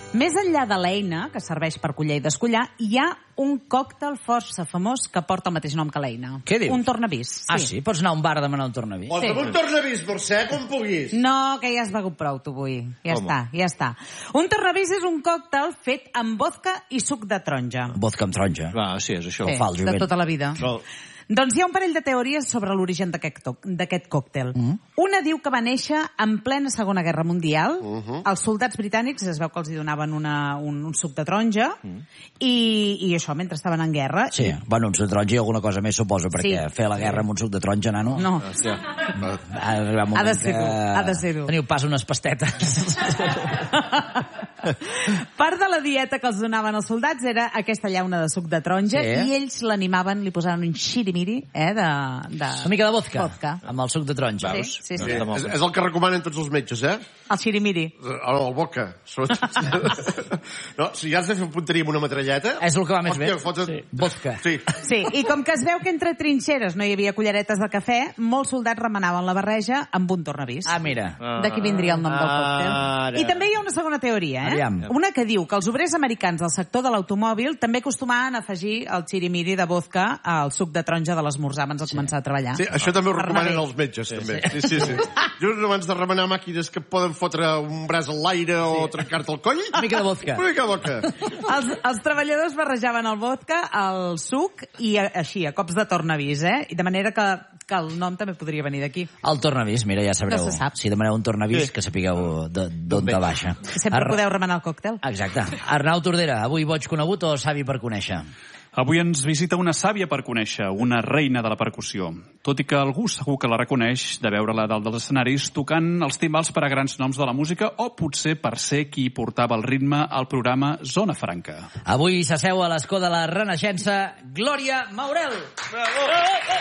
Més enllà de l'eina, que serveix per collar i descollar, hi ha un còctel força famós que porta el mateix nom que l'eina. Què dius? Un tornavís. Sí. Ah, sí? Pots anar a un bar a demanar un tornavís? Porta'm un tornavís, Mercè, com puguis. No, que ja has begut prou, tu vull. Ja està. Un tornavís és un còctel fet amb vodka i suc de taronja. Vodka amb taronja. Clar, sí, és això. Fa el de jovent. tota la vida. Doncs hi ha un parell de teories sobre l'origen d'aquest còctel. Una diu que va néixer en plena Segona Guerra Mundial. Els soldats britànics es veu que els hi donaven un suc de taronja i això, mentre estaven en guerra. Sí, bueno, un suc de taronja i alguna cosa més, suposo, perquè fer la guerra amb un suc de taronja, nano... No. Ha de ser-ho. Teniu pas unes pastetes. Part de la dieta que els donaven els soldats era aquesta llauna de suc de taronja i ells l'animaven, li posaven un xirimiri una mica de vodka. Amb el suc de taronja. Sí. És el que recomanen tots els metges, eh? El xirimiri. El vodka. No, si has de fer punteria amb una metralleta... És el que va més bé. Vodka. Sí, i com que es veu que entre trinxeres no hi havia culleretes de cafè, molts soldats remenaven la barreja amb un tornavís. Ah, mira. D'aquí vindria el nom del còctel. I també hi ha una segona teoria, Una que diu que els obrers americans del sector de l'automòbil també acostumaven a afegir el xirimiri de vodka al suc de taronja de l'esmorzar abans de començar a treballar. Sí, això també ho recomanen els metges, també. Sí. Just abans de remenar màquines que poden fotre un braç a l'aire o trencar-te el coll... Una mica de vodka. Una mica de vodka. Els treballadors barrejaven el vodka, el suc, i així, a cops de tornavís, I de manera que el nom també podria venir d'aquí. El tornavís, mira, ja sabreu. No se sap. Si demaneu un tornavís, que sapigueu d'on te baixa. Sempre podeu remenar el còctel. Exacte. Arnau Tordera, avui boig conegut o savi per conèixer? Avui ens visita una sàvia per conèixer, una reina de la percussió. Tot i que algú segur que la reconeix de veure-la dalt dels escenaris tocant els timbals per a grans noms de la música o potser per ser qui portava el ritme al programa Zona Franca. Avui s'asseu a l'escó de la Renaixença Glòria Maurel. Bravo!